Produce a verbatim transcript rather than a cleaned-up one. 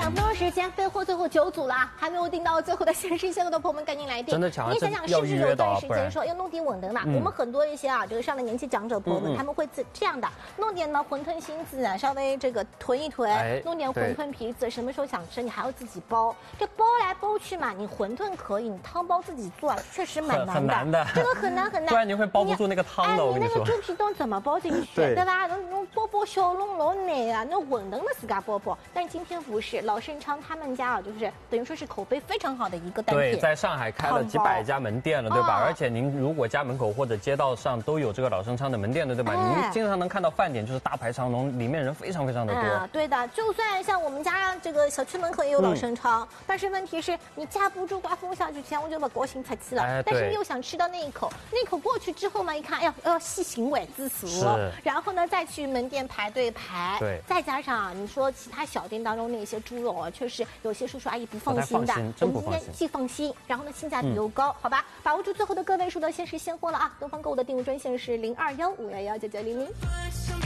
两分钟时间，备货最后九组了，还没有订到最后的限时限购的朋友们赶紧来订。 真的抢， 你想想是不是有段时间说要弄点稳的嘛？我们很多一些啊，这个上了年纪长者朋友们，他们会这这样的，弄点呢馄饨心子啊，稍微这个囤一囤，弄点馄饨皮子，什么时候想吃你还要自己包。这包来包去嘛，你馄饨可以，你汤包自己做确实蛮难的， 很难的， 这个很难很难， 不然你会包不住那个汤的。 哎，你那个猪皮冻怎么包进去，对吧？弄弄包包小笼老难啊，那馄饨嘛自家包包。但是今天不是，老盛昌他们家啊，就是等于说是口碑非常好的一个单品。 对，在上海开了几百家门店了，对吧？而且您如果家门口或者街道上都有这个老盛昌的门店的，对吧？您经常能看到饭点就是大排长龙，里面人非常非常的多。 啊，对的，就算像我们家这个小区门口也有老盛昌，但是问题是你架不住刮风下雨前我就把高兴出去了，但是你又想吃到那一口，那一口过去之后嘛，一看，哎呀，要细行为自俗，然后呢再去门店排队排， 对， 再加上啊，你说其他小店当中那些猪肉啊，确实有些叔叔阿姨不放心的， 真不放心， 既放心，然后呢性价比又高，好吧，把握住最后的个位数的限时现货了啊！东方购物的订物专线是零二幺五幺幺九九零零。